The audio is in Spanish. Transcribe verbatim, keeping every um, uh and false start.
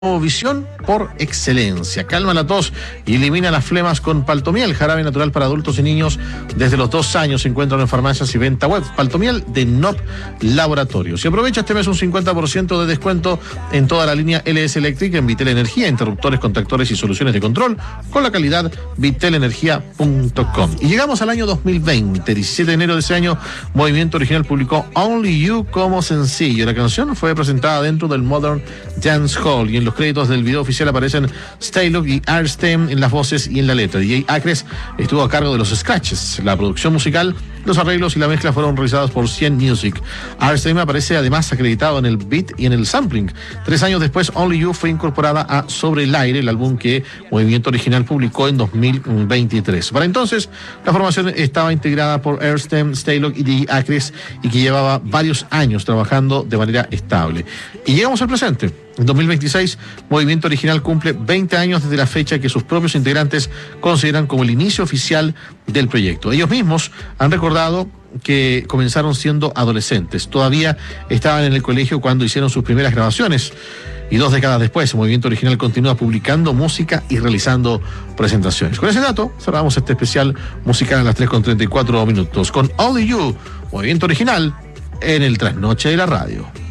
Visión por excelencia. Calma la tos y elimina las flemas con Paltomiel, jarabe natural para adultos y niños desde los dos años. Se encuentran en farmacias y venta web. Paltomiel de N O P Laboratorios. Y aprovecha este mes un cincuenta por ciento de descuento en toda la línea L S Electric en Vitel Energía, interruptores, contactores y soluciones de control con la calidad vitel energía punto com. Y llegamos al año dos mil veinte. diecisiete de enero de ese año, Movimiento Original publicó Only You como sencillo. La canción fue presentada dentro del Modern Dance Hall y en los créditos del video oficial aparecen Staylock y Arstem en las voces y en la letra. D J Acres estuvo a cargo de los scratches. La producción musical, los arreglos y la mezcla fueron realizados por Cien Music. Arstem aparece además acreditado en el beat y en el sampling. Tres años después, Only You fue incorporada a Sobre el Aire, el álbum que Movimiento Original publicó en dos mil veintitrés. Para entonces, la formación estaba integrada por Arstem, Staylock y D J Acres y que llevaba varios años trabajando de manera estable. Y llegamos al presente. En dos mil veintiséis, Movimiento Original cumple veinte años desde la fecha que sus propios integrantes consideran como el inicio oficial del proyecto. Ellos mismos han recordado que comenzaron siendo adolescentes. Todavía estaban en el colegio cuando hicieron sus primeras grabaciones. Y dos décadas después, Movimiento Original continúa publicando música y realizando presentaciones. Con ese dato, cerramos este especial musical a las tres con treinta y cuatro minutos con Only You, Movimiento Original, en el Trasnoche de la Radio.